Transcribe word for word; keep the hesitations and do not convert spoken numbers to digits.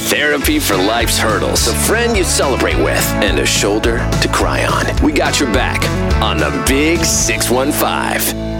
Therapy for life's hurdles. A friend you celebrate with. And a shoulder to cry on. We got your back on the Big six one five.